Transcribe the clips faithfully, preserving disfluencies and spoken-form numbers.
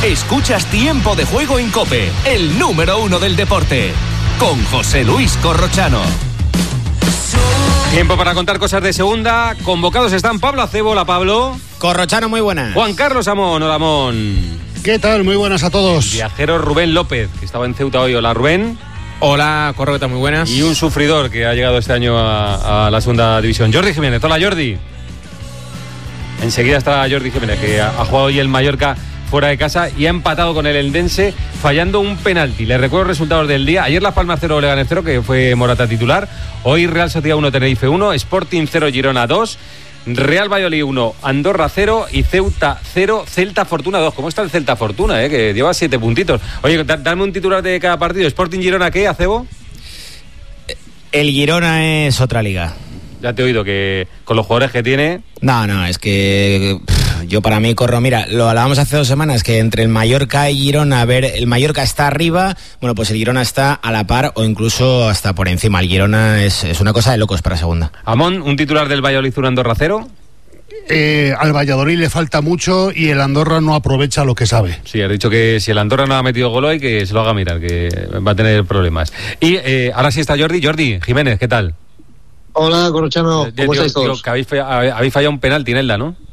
Escuchas Tiempo de Juego en COPE, el número uno del deporte, con José Luis Corrochano. Tiempo para contar cosas de segunda. Convocados están Pablo Acebo. Hola, Pablo. Corrochano, muy buenas. Juan Carlos Amón. Hola, Amón. ¿Qué tal? Muy buenas a todos. Viajero Rubén López, que estaba en Ceuta hoy. Hola, Rubén. Hola, Corrobeta, muy buenas. Y un sufridor que ha llegado este año a, a la segunda división, Jordi Jiménez. Hola, Jordi. Enseguida está Jordi Jiménez, que ha, ha jugado hoy el Mallorca fuera de casa y ha empatado con el Eldense fallando un penalti. Les recuerdo los resultados del día. Ayer Las Palmas cero, Leganés cero, que fue Morata titular. Hoy Real Sociedad uno, Tenerife uno, Sporting cero, Girona dos, Real Valladolid uno, Andorra cero y Ceuta cero, Celta Fortuna dos. ¿Cómo está el Celta Fortuna, eh? Que lleva siete puntitos? Oye, da, dame un titular de cada partido. Sporting Girona, ¿qué, Acebo? El Girona es otra liga. Ya te he oído que con los jugadores que tiene... No, no, es que pff, yo para mí corro, mira, lo hablábamos hace dos semanas, que entre el Mallorca y Girona, a ver, el Mallorca está arriba, bueno, pues el Girona está a la par o incluso hasta por encima. El Girona es, es una cosa de locos para segunda. Amón, un titular del Valladolid uno, Andorra cero. Eh, al Valladolid le falta mucho y el Andorra no aprovecha lo que sabe. Sí, has dicho que si el Andorra no ha metido gol hoy, que se lo haga mirar, que va a tener problemas. Y eh, ahora sí está Jordi. Jordi Jiménez, ¿qué tal? Hola, Corrochano, ¿cómo digo, estáis todos? Digo, que habéis, habéis fallado un penalti en Elda, ¿no?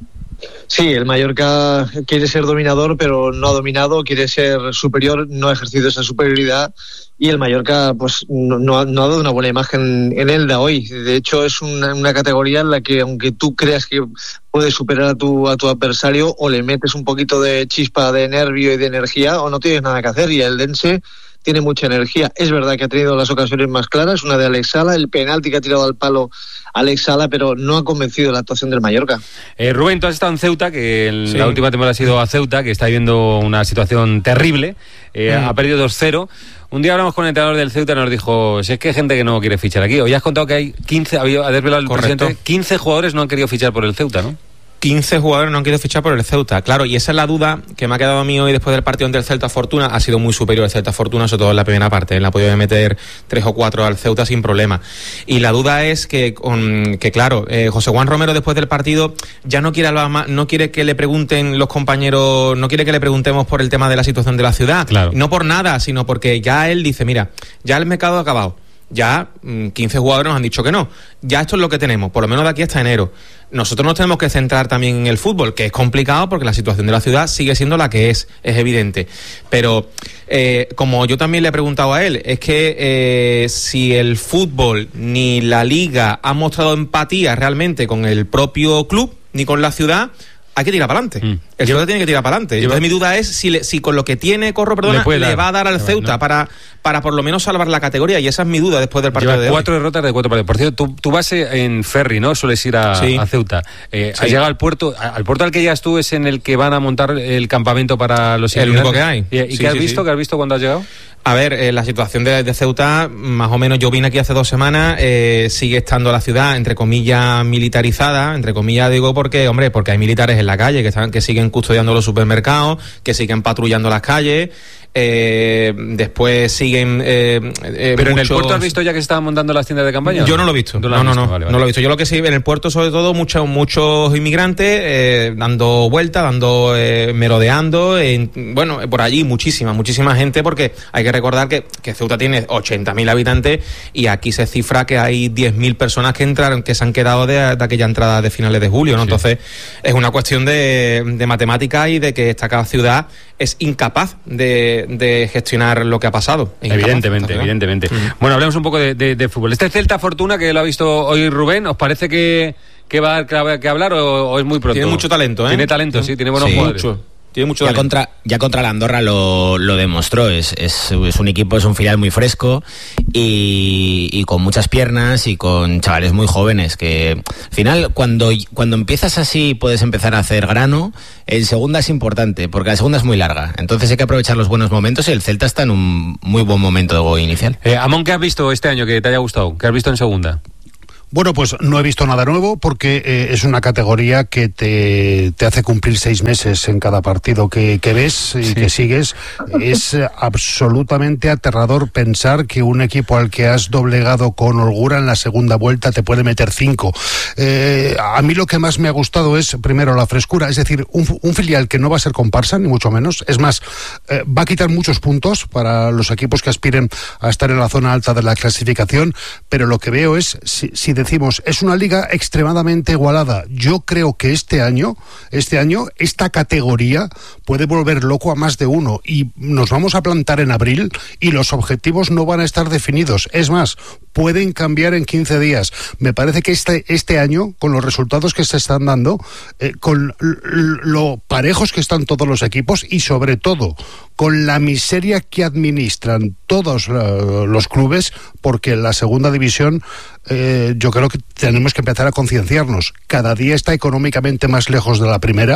Sí, el Mallorca quiere ser dominador, pero no ha dominado, quiere ser superior, no ha ejercido esa superioridad, y el Mallorca pues no, no, ha, no ha dado una buena imagen en Elda hoy. De hecho, es una, una categoría en la que, aunque tú creas que puedes superar a tu, a tu adversario, o le metes un poquito de chispa de nervio y de energía, o no tienes nada que hacer, y el Eldense tiene mucha energía. Es verdad que ha tenido las ocasiones más claras, una de Alex Sala, el penalti que ha tirado al palo Alex Sala, pero no ha convencido la actuación del Mallorca. Eh, Rubén, tú has estado en Ceuta, que en sí. la última temporada ha sido a Ceuta, que está viviendo una situación terrible, eh, mm. ha perdido dos cero. Un día hablamos con el entrenador del Ceuta y nos dijo, si es que hay gente que no quiere fichar aquí. Hoy has contado que hay quince, había desvelado el Correcto. presidente, quince jugadores no han querido fichar por el Ceuta, ¿no? quince jugadores no han querido fichar por el Ceuta, claro, y esa es la duda que me ha quedado a mí hoy después del partido ante el Celta Fortuna. Ha sido muy superior el Celta Fortuna, sobre todo en la primera parte, él ha podido meter tres o cuatro al Ceuta sin problema, y la duda es que, con, que claro, eh, José Juan Romero después del partido ya no quiere, no quiere que le pregunten los compañeros, no quiere que le preguntemos por el tema de la situación de la ciudad, claro. No por nada, sino porque ya él dice, mira, ya el mercado ha acabado. Ya quince jugadores nos han dicho que no. Ya esto es lo que tenemos, por lo menos de aquí hasta enero. Nosotros nos tenemos que centrar también en el fútbol, que es complicado porque la situación de la ciudad sigue siendo la que es, es evidente. Pero eh, como yo también le he preguntado a él, es que eh, si el fútbol ni la liga han mostrado empatía realmente con el propio club ni con la ciudad, hay que tirar para adelante. Mm. El Ceuta tiene que tirar para adelante. Entonces mi duda es si, le, si con lo que tiene Corro, perdona, le, le va a dar al Ceuta no. para, para por lo menos salvar la categoría, y esa es mi duda después del partido Lleva de cuatro hoy. derrotas de cuatro partidos. Por cierto, tú, tú vas en ferry, ¿no? Sueles ir a, sí. a Ceuta. Eh, sí. Has llegado al puerto, al puerto al que llegas tú es en el que van a montar el campamento para los el único que hay. ¿Y, y sí, qué has sí, visto? Sí. ¿Qué has visto cuando has llegado? A ver, eh, la situación de, de Ceuta, más o menos, yo vine aquí hace dos semanas, eh, sigue estando la ciudad, entre comillas, militarizada, entre comillas digo porque, hombre, porque hay militares en la calle que están, que siguen custodiando los supermercados, que siguen patrullando las calles. Eh, después siguen eh, eh, pero muchos... en el puerto has visto ya que se estaban montando las tiendas de campaña. Yo no lo he visto, no, no, no, visto? no, vale, vale. no lo he visto. Yo lo que sí, en el puerto sobre todo muchos muchos inmigrantes eh, dando vueltas, dando eh, merodeando, en, bueno, por allí muchísima, muchísima gente, porque hay que recordar que, que Ceuta tiene ochenta mil habitantes y aquí se cifra que hay diez mil personas que entraron, que se han quedado de, de aquella entrada de finales de julio, ¿no? Sí. Entonces es una cuestión de, de matemática y de que esta ciudad es incapaz de, de gestionar lo que ha pasado. Evidentemente, evidentemente. Mm. Bueno, hablemos un poco de, de, de fútbol. Este Celta Fortuna, que lo ha visto hoy Rubén, ¿os parece que, que va a dar que hablar o, o es muy pronto? Tiene mucho talento, ¿eh? Tiene talento, sí, sí tiene buenos sí, jugadores. Mucho. Tiene mucho ya, contra, ya contra la Andorra lo, lo demostró. Es, es, es un equipo, es un filial muy fresco y, y con muchas piernas y con chavales muy jóvenes que al final cuando, cuando empiezas así puedes empezar a hacer grano. En segunda es importante porque la segunda es muy larga, entonces hay que aprovechar los buenos momentos y el Celta está en un muy buen momento inicial. eh, Amón, ¿qué has visto este año que te haya gustado? ¿Qué has visto en segunda? Bueno, pues no he visto nada nuevo porque eh, es una categoría que te, te hace cumplir seis meses en cada partido que, que ves y sí. que sigues. Es eh, absolutamente aterrador pensar que un equipo al que has doblegado con holgura en la segunda vuelta te puede meter cinco. Eh, a mí lo que más me ha gustado es, primero, la frescura. Es decir, un, un filial que no va a ser comparsa, ni mucho menos. Es más, eh, va a quitar muchos puntos para los equipos que aspiren a estar en la zona alta de la clasificación, pero lo que veo es, si, si decimos, es una liga extremadamente igualada. Yo creo que este año, este año, esta categoría puede volver loco a más de uno y nos vamos a plantar en abril y los objetivos no van a estar definidos. Es más, pueden cambiar en quince días. Me parece que este, este año, con los resultados que se están dando, eh, con lo parejos que están todos los equipos y sobre todo con la miseria que administran todos uh, los clubes, porque en la segunda división eh, yo creo que tenemos que empezar a concienciarnos. Cada día está económicamente más lejos de la primera.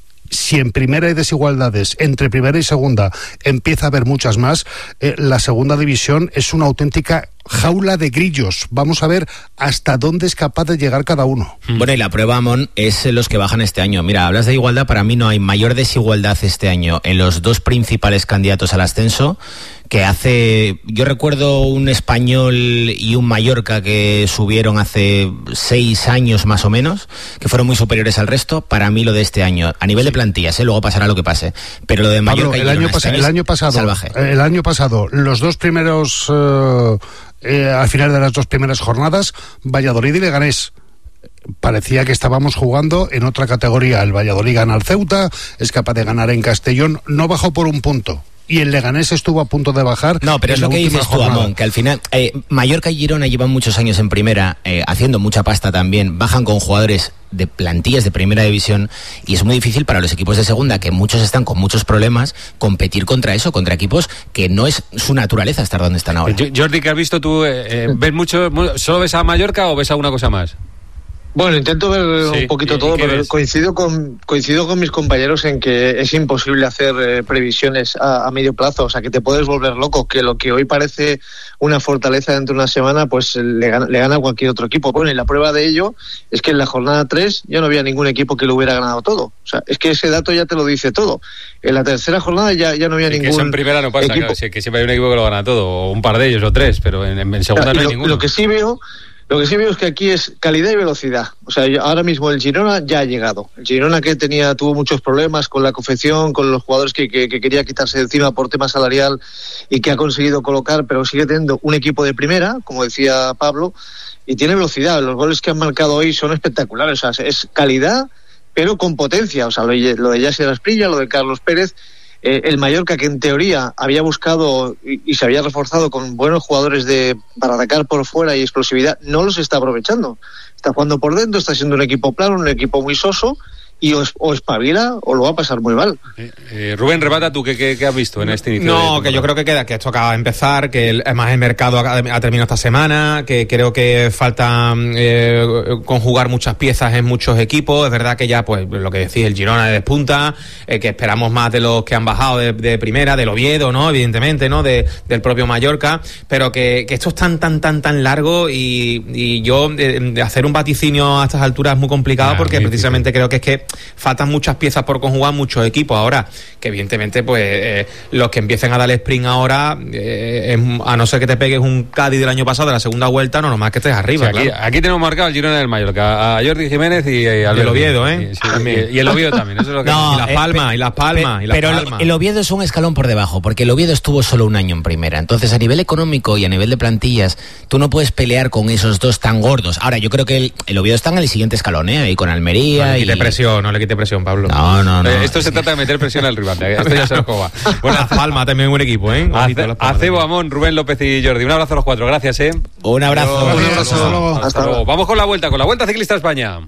Si en primera hay desigualdades, entre primera y segunda empieza a haber muchas más, eh, la segunda división es una auténtica jaula de grillos. Vamos a ver hasta dónde es capaz de llegar cada uno. Bueno, y la prueba, Amón, es los que bajan este año. Mira, hablas de igualdad, para mí no hay mayor desigualdad este año en los dos principales candidatos al ascenso que hace... Yo recuerdo un Español y un Mallorca que subieron hace seis años más o menos, que fueron muy superiores al resto. Para mí lo de este año, a nivel de plantillas, ¿eh? Luego pasará lo que pase, pero lo de Mallorca Pablo, el, y año pas- el año pasado salvaje. El año pasado, los dos primeros... Uh... Eh, al final de las dos primeras jornadas, Valladolid y Leganés. Parecía que estábamos jugando en otra categoría. El Valladolid gana al Ceuta, es capaz de ganar en Castellón, no bajó por un punto. Y el Leganés estuvo a punto de bajar. No, pero es lo que dices tú, Amón, que al final eh, Mallorca y Girona llevan muchos años en primera, eh, haciendo mucha pasta también, bajan con jugadores de plantillas de primera división y es muy difícil para los equipos de segunda, que muchos están con muchos problemas, competir contra eso, contra equipos que no es su naturaleza estar donde están ahora. Jordi, ¿qué has visto tú? Eh, ¿Ves mucho, solo ves a Mallorca o ves alguna cosa más? Bueno, intento ver sí, un poquito ¿y, todo, y pero ves? coincido con coincido con mis compañeros en que es imposible hacer eh, previsiones a, a medio plazo, o sea, que te puedes volver loco, que lo que hoy parece una fortaleza dentro de una semana, pues le gana, le gana a cualquier otro equipo. Bueno, y la prueba de ello es que en la jornada tres yo no había ningún equipo que lo hubiera ganado todo, o sea, es que ese dato ya te lo dice todo. En la tercera jornada ya, ya no había y ningún que eso en primera no pasa, equipo. Claro, que siempre hay un equipo que lo gana todo, o un par de ellos, o tres, pero en, en segunda no hay lo, ninguno. Lo que sí veo... Lo que sí veo es que aquí es calidad y velocidad. O sea, ahora mismo el Girona ya ha llegado. El Girona, que tenía tuvo muchos problemas con la confección, con los jugadores que, que, que quería quitarse de encima por tema salarial y que ha conseguido colocar, pero sigue teniendo un equipo de primera, como decía Pablo, y tiene velocidad. Los goles que han marcado hoy son espectaculares. O sea, es calidad, pero con potencia. O sea, lo, lo de Yasser Asprilla, lo de Carlos Pérez... Eh, el Mallorca, que en teoría había buscado y, y se había reforzado con buenos jugadores de para atacar por fuera y explosividad, no los está aprovechando. Está jugando por dentro, está siendo un equipo plano, un equipo muy soso, y o, o espabila o lo va a pasar muy mal. Eh, eh, Rubén, rebata tú, ¿qué, qué, qué has visto en este inicio? No, que yo creo que queda, que esto acaba de empezar, que el, además el mercado ha, ha terminado esta semana, que creo que falta eh, conjugar muchas piezas en muchos equipos. Es verdad que ya, pues, lo que decís, el Girona de despunta, eh, que esperamos más de los que han bajado de, de primera, del Oviedo, ¿no? Evidentemente, ¿no? De, del propio Mallorca, pero que, que esto es tan, tan, tan, tan largo y, y yo, de, de hacer un vaticinio a estas alturas es muy complicado, claro, porque precisamente creo que es que faltan muchas piezas por conjugar, muchos equipos ahora, que evidentemente pues eh, los que empiecen a darle sprint ahora, eh, es, a no ser que te pegues un Cádiz del año pasado de la segunda vuelta, no nomás que estés arriba. O sea, aquí, claro. aquí tenemos marcado el Girona del Mallorca, a Jordi Jiménez y, y al Oviedo, ¿eh? Y, sí, y, y el Oviedo también, eso es lo que no, y Las Palmas, eh, y Las Palmas, y Las pero Palmas. el Oviedo es un escalón por debajo, porque el Oviedo estuvo solo un año en primera. Entonces, a nivel económico y a nivel de plantillas, tú no puedes pelear con esos dos tan gordos. Ahora, yo creo que el, el Oviedo está en el siguiente escalón, ¿eh? Ahí con Almería. No le quite y... presión, no le quite presión, Pablo. No, no, no. Eh, esto se trata de meter presión al rival. Esto ya se lo coba. Bueno, Las Palmas también es un buen equipo, ¿eh? Acebo, Amón, Rubén López y Jordi. Un abrazo a los cuatro, gracias, ¿eh? Un abrazo. Un abrazo. Hasta luego. Hasta Hasta luego. Vamos con la vuelta, con la Vuelta Ciclista a España.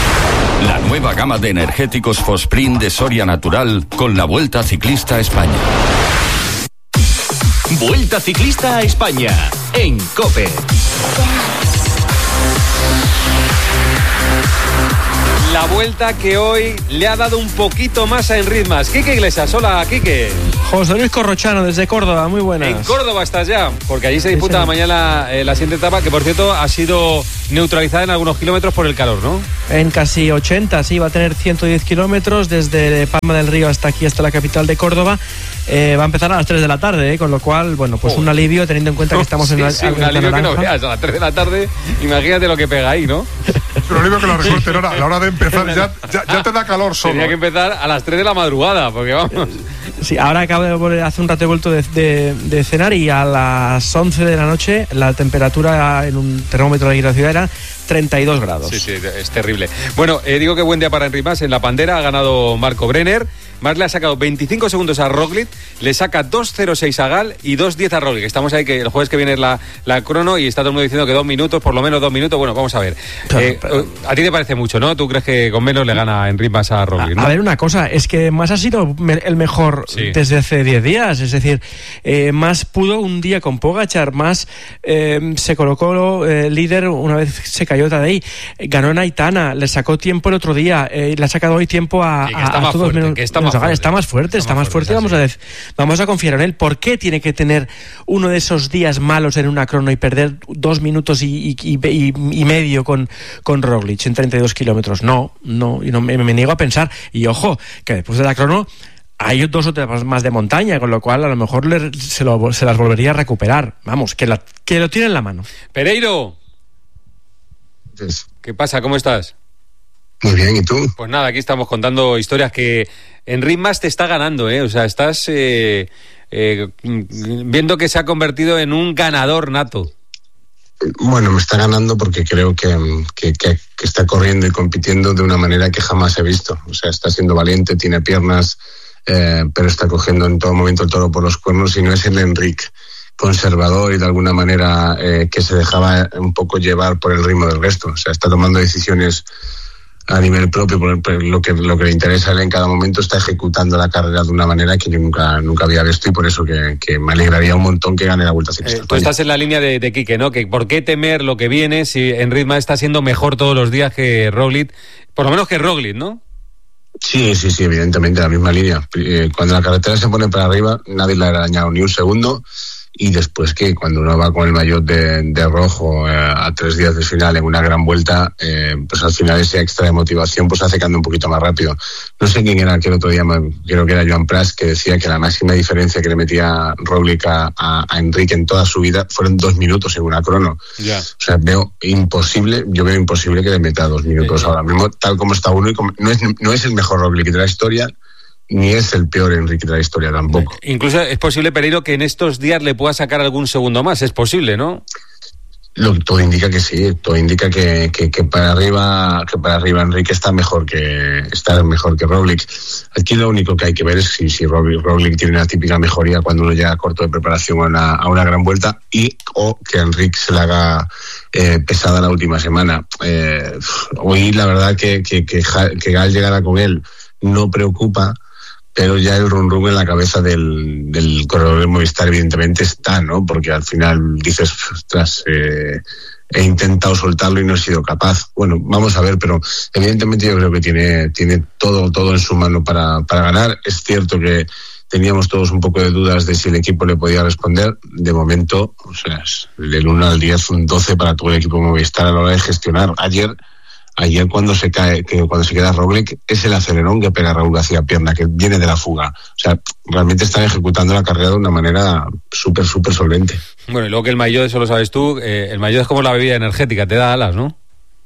La nueva gama de energéticos Fosprint de Soria Natural con la Vuelta Ciclista a España. Vuelta Ciclista a España en COPE. la vuelta que hoy le ha dado un poquito más a Enritmas. Quique Iglesias, hola Quique. José Luis Corrochano desde Córdoba, muy buenas. En Córdoba estás ya, porque allí se disputa sí, mañana eh, la siguiente etapa, que por cierto ha sido neutralizada en algunos kilómetros por el calor, ¿no? En casi ochenta, sí, va a tener ciento diez kilómetros desde Palma del Río hasta aquí, hasta la capital de Córdoba. Eh, va a empezar a las tres de la tarde, eh, con lo cual, bueno, pues oh. un alivio teniendo en cuenta que estamos sí, en la sí, un alivio que no veas, a las tres de la tarde, imagínate lo que pega ahí, ¿no? Pero digo que lo recorten ahora, a la hora de empezar ya, ya, ya te da calor solo. Tenía que empezar a las tres de la madrugada, porque vamos. Sí, ahora acabo de volver, hace un rato he vuelto de, de, de cenar y a las once de la noche la temperatura en un termómetro de aquí en la ciudad era treinta y dos grados. Sí, sí, es terrible. Bueno, eh, digo que buen día para Enritmas. En la Pandera ha ganado Marco Brenner. Marc le ha sacado veinticinco segundos a Roglic, le saca dos cero seis a Gal y dos diez a Roglic. Estamos ahí que el jueves que viene es la, la crono y está todo el mundo diciendo que dos minutos, por lo menos dos minutos. Bueno, vamos a ver. Claro, eh, pero... A ti te parece mucho, ¿no? ¿Tú crees que con menos le gana Enritmas a Roglic, ¿no? A ver, una cosa, es que Mas ha sido el mejor sí. desde hace diez días. Es decir, eh, Mas pudo un día con Pogačar, Mas eh, se colocó eh, líder una vez se cayó Tadej, ganó en Aitana, le sacó tiempo el otro día, eh, le ha sacado hoy tiempo a, sí, a, a todos fuerte, menos. Que está, más fuerte. está más fuerte, está, está más fuerte, fuerte vamos, a decir, vamos a confiar en él. ¿Por qué tiene que tener uno de esos días malos en una crono y perder dos minutos y, y, y, y medio con, con Roglic en treinta y dos kilómetros? No, no, y no me, me niego a pensar. Y ojo, que después de la crono hay dos o tres más de montaña, con lo cual a lo mejor le, se, lo, se las volvería a recuperar. Vamos, que, la, que lo tiene en la mano. Pereiro, yes. ¿Qué pasa? ¿Cómo estás? Muy bien, ¿y tú? Pues nada, aquí estamos contando historias que Enritmas te está ganando, ¿eh? O sea, estás eh, eh, viendo que se ha convertido en un ganador nato. Bueno, me está ganando porque creo que, que, que, que está corriendo y compitiendo de una manera que jamás he visto. O sea, está siendo valiente, tiene piernas, eh, pero está cogiendo en todo momento el toro por los cuernos y no es el Enric conservador y de alguna manera eh, que se dejaba un poco llevar por el ritmo del resto. O sea, está tomando decisiones a nivel propio, por lo que lo que le interesa a él en cada momento, está ejecutando la carrera de una manera que yo nunca nunca había visto y por eso que, que me alegraría un montón que gane la Vuelta Ciclista. Eh, tú estás en la línea de, de Quique, ¿no? Que por qué temer lo que viene si Enritmas está siendo mejor todos los días que Roglic, por lo menos que Roglic, ¿no? Sí, sí, sí, evidentemente la misma línea. Cuando la carretera se pone para arriba, nadie le ha arañado ni un segundo. Y después que cuando uno va con el maillot de, de rojo eh, a tres días del final en una gran vuelta, eh, pues al final esa extra de motivación pues hace que ande un poquito más rápido. No sé quién era que el otro día, creo que era Joan Pras, que decía que la máxima diferencia que le metía Roglic a, a, a Enric en toda su vida fueron dos minutos en una crono. Yeah. O sea, veo imposible, yo veo imposible que le meta dos minutos yeah. ahora mismo, tal como está uno, y como, no, es, no es el mejor Roglic de la historia, ni es el peor Enrique de la historia tampoco. Incluso es posible, Pereiro, que en estos días le pueda sacar algún segundo más. Es posible, ¿no? Lo, todo indica que sí, todo indica que, que, que para arriba que para arriba Enrique está mejor que está mejor que Roglic. Aquí lo único que hay que ver es si, si Roglic, Roglic tiene una típica mejoría cuando uno llega corto de preparación a una, a una gran vuelta y o que Enrique se le haga eh, pesada la última semana. Eh, hoy la verdad que, que, que, que Gal llegara con él no preocupa, pero ya el run run en la cabeza del, del corredor de Movistar evidentemente está, ¿no? Porque al final dices, ostras, eh, he intentado soltarlo y no he sido capaz. Bueno, vamos a ver, pero evidentemente yo creo que tiene, tiene todo, todo en su mano para, para ganar. Es cierto que teníamos todos un poco de dudas de si el equipo le podía responder. De momento, o sea, del uno al diez, un doce para todo el equipo Movistar a la hora de gestionar. Ayer Ayer cuando se cae, que cuando se queda Roglic, es el acelerón que pega Raúl García Pierna, que viene de la fuga. O sea, realmente están ejecutando la carrera de una manera súper, súper solvente. Bueno, y luego que el maillot, eso lo sabes tú, eh, el maillot es como la bebida energética, te da alas, ¿no?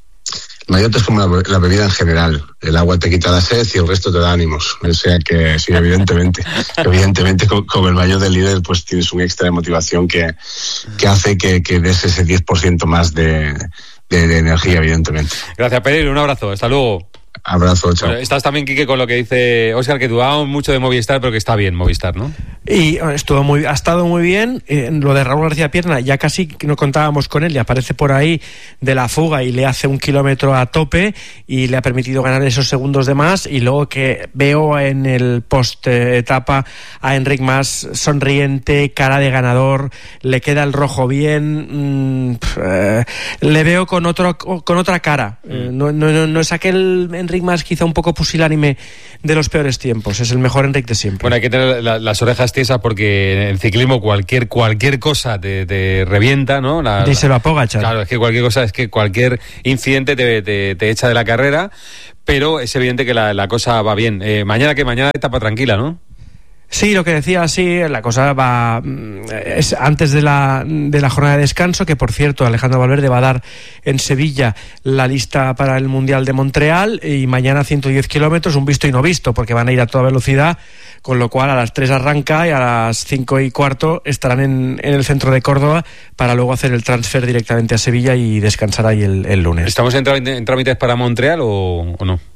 El maillot es como la, la bebida en general. El agua te quita la sed y el resto te da ánimos. O sea que sí, evidentemente. evidentemente con, con el maillot del líder pues tienes un extra de motivación que, que hace que, que des ese diez por ciento más de... De, de energía, evidentemente. Gracias, Pereiro, un abrazo, hasta luego. Abrazo, chao. Bueno, estás también, Quique, con lo que dice Óscar, que dudamos mucho de Movistar, pero que está bien Movistar, ¿no? Y estuvo muy, ha estado muy bien. Eh, lo de Raúl García Pierna, ya casi no contábamos con él, y aparece por ahí de la fuga y le hace un kilómetro a tope y le ha permitido ganar esos segundos de más. Y luego que veo en el post etapa a Enric Mas sonriente, cara de ganador, le queda el rojo bien, mmm, eh, le veo con otro con otra cara. Mm. Eh, no, no, no es aquel Enric Mas quizá un poco pusilánime de los peores tiempos, es el mejor Enric de siempre. Bueno, hay que tener la, las orejas tiesas porque en el ciclismo cualquier cualquier cosa te, te revienta, ¿no? La, Díselo a Pogačar. Claro, es que cualquier cosa, es que cualquier incidente te, te, te echa de la carrera, pero es evidente que la, la cosa va bien. Eh, mañana que mañana etapa tranquila, ¿no? Sí, lo que decía, sí, la cosa va es antes de la, de la jornada de descanso, que por cierto Alejandro Valverde va a dar en Sevilla la lista para el Mundial de Montreal, y mañana ciento diez kilómetros, un visto y no visto, porque van a ir a toda velocidad, con lo cual a las tres arranca y a las cinco y cuarto estarán en, en el centro de Córdoba para luego hacer el transfer directamente a Sevilla y descansar ahí el, el lunes. ¿Estamos en, en trámites para Montreal o, o no?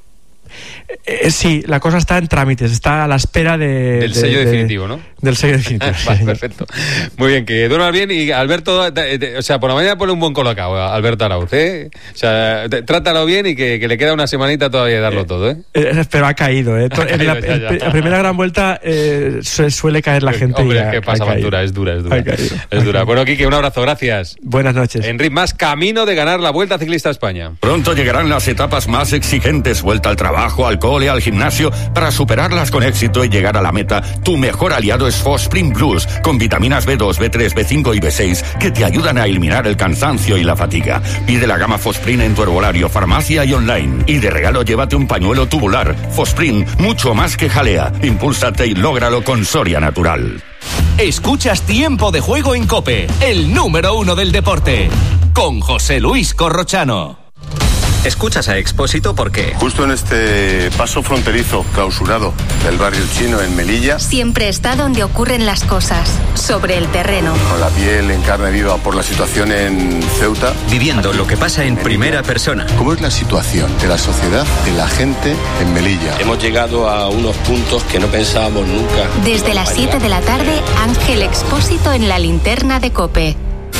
Eh, sí, la cosa está en trámites, está a la espera de, del de, sello de, definitivo, ¿no? Del sello definitivo. Vale, sí. Perfecto. Muy bien, que duermas bien. Y Alberto, te, te, o sea, por la mañana ponle un buen colocado a Alberto Arauz, ¿eh? O sea, te, trátalo bien y que, que le queda una semanita todavía de darlo eh, todo, ¿eh? eh pero ha caído, ¿eh? Ha caído, en la, ya, ya. En la primera gran vuelta eh, su, suele caer la gente. Hombre, y es que pasa aventura, es dura, es dura. Es dura. Bueno, Quique, un abrazo, gracias. Buenas noches. Enric Mas, camino de ganar la Vuelta Ciclista a España. Pronto llegarán las etapas más exigentes, vuelta al trabajo, al cole, al gimnasio. Para superarlas con éxito y llegar a la meta, tu mejor aliado es Fosprint Plus, con vitaminas B dos, B tres, B cinco y B seis que te ayudan a eliminar el cansancio y la fatiga. Pide la gama Fosprint en tu herbolario, farmacia y online. Y de regalo llévate un pañuelo tubular. Fosprint, mucho más que jalea. Impúlsate y lógralo con Soria Natural. Escuchas Tiempo de Juego en COPE, el número uno del deporte, con José Luis Corrochano. Escuchas a Expósito porque justo en este paso fronterizo clausurado del barrio chino en Melilla siempre está donde ocurren las cosas, sobre el terreno, con la piel en carne viva por la situación en Ceuta, viviendo lo que pasa en primera persona. ¿Cómo es la situación de la sociedad, de la gente en Melilla? Hemos llegado a unos puntos que no pensábamos nunca. Desde las siete de la tarde, Ángel Expósito en la linterna de COPE.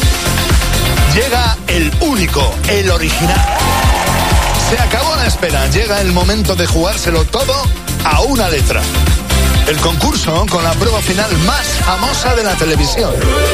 Llega el único, el original. Se acabó la espera, llega el momento de jugárselo todo a una letra. El concurso con la prueba final más famosa de la televisión.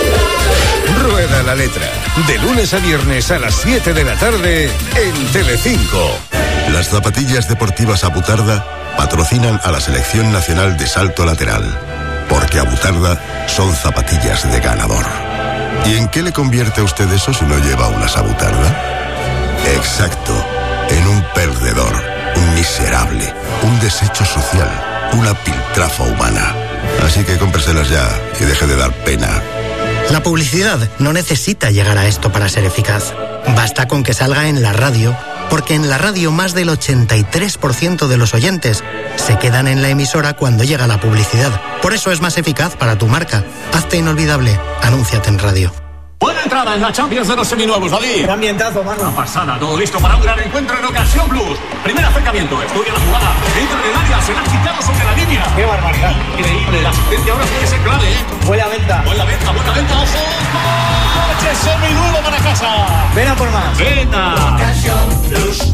Rueda la letra, de lunes a viernes a las siete de la tarde en Telecinco. Las zapatillas deportivas Abutarda patrocinan a la Selección Nacional de Salto Lateral, porque Abutarda son zapatillas de ganador. ¿Y en qué le convierte a usted eso si no lleva unas Abutarda? Exacto. En un perdedor, un miserable, un desecho social, una piltrafa humana. Así que cómpreselas ya y deje de dar pena. La publicidad no necesita llegar a esto para ser eficaz. Basta con que salga en la radio, porque en la radio más del ochenta y tres por ciento de los oyentes se quedan en la emisora cuando llega la publicidad. Por eso es más eficaz para tu marca. Hazte inolvidable. Anúnciate en radio. Buena entrada en la Champions de los seminuevos, David. Qué ambientazo, mano. Una pasada, todo listo para un gran encuentro en Ocasión Plus. Primer acercamiento, estudia la jugada. Entra en el área, se la han quitado sobre la línea. Qué barbaridad. Increíble, la asistencia ahora tiene que ser clave, ¿eh? Buena venta. Buena venta, buena venta, ojo. ¡Coche seminuevo para casa! Ven a por más. Venga. Ocasión Plus.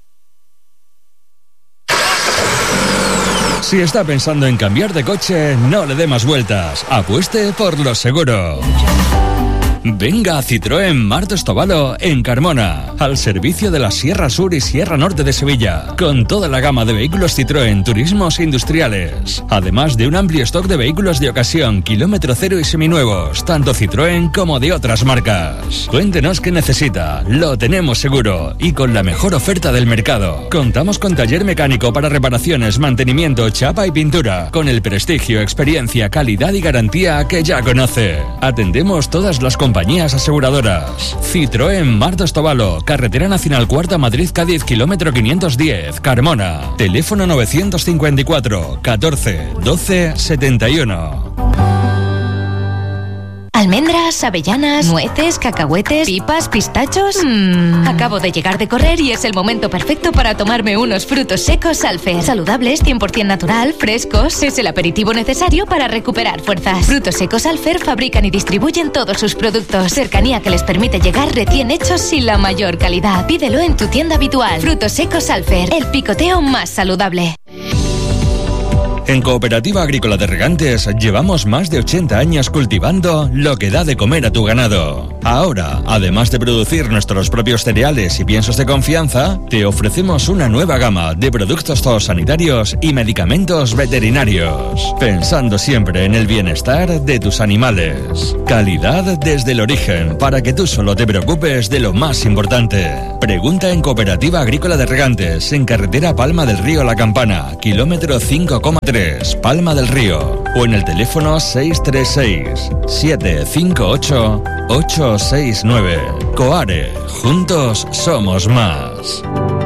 Si está pensando en cambiar de coche, no le dé más vueltas. Apueste por los seguros. Venga a Citroën Marto Estovalo en Carmona, al servicio de la Sierra Sur y Sierra Norte de Sevilla, con toda la gama de vehículos Citroën turismos e industriales, además de un amplio stock de vehículos de ocasión, kilómetro cero y seminuevos, tanto Citroën como de otras marcas. Cuéntenos qué necesita, lo tenemos seguro y con la mejor oferta del mercado. Contamos con taller mecánico para reparaciones, mantenimiento, chapa y pintura, con el prestigio, experiencia, calidad y garantía que ya conoce. Atendemos todas las compañías aseguradoras. Citroën Marto Estovalo, Carretera Nacional Cuarta Madrid-Cádiz, kilómetro quinientos diez, Carmona. Teléfono novecientos cincuenta y cuatro, catorce, doce, setenta y uno. ¿Almendras, avellanas, nueces, cacahuetes, pipas, pistachos? Mm. Acabo de llegar de correr y es el momento perfecto para tomarme unos frutos secos Alfer. Saludables, cien por ciento natural, frescos. Es el aperitivo necesario para recuperar fuerzas. Frutos secos Alfer fabrican y distribuyen todos sus productos. Cercanía que les permite llegar recién hechos y la mayor calidad. Pídelo en tu tienda habitual. Frutos secos Alfer, el picoteo más saludable. En Cooperativa Agrícola de Regantes llevamos más de ochenta años cultivando lo que da de comer a tu ganado. Ahora, además de producir nuestros propios cereales y piensos de confianza, te ofrecemos una nueva gama de productos zoosanitarios y medicamentos veterinarios, pensando siempre en el bienestar de tus animales. Calidad desde el origen, para que tú solo te preocupes de lo más importante. Pregunta en Cooperativa Agrícola de Regantes, en carretera Palma del Río La Campana, kilómetro cinco coma tres, Palma del Río, o en el teléfono seis tres seis, siete cinco ocho, ocho seis nueve. Coare, juntos somos más.